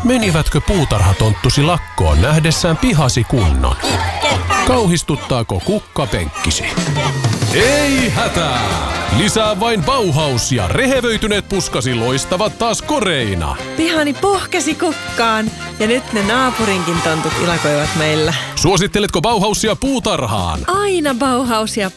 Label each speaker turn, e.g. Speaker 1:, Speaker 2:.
Speaker 1: Menivätkö puutarhatonttusi lakkoon nähdessään pihasi kunnon? Kauhistuttaako kukkapenkkisi? Ei hätää! Lisää vain Bauhaus ja rehevöityneet puskasi loistavat taas koreina.
Speaker 2: Pihani puhkesi kukkaan ja nyt ne naapurinkin tontut ilakoivat meillä.
Speaker 1: Suositteletko Bauhausia puutarhaan?
Speaker 2: Aina Bauhausia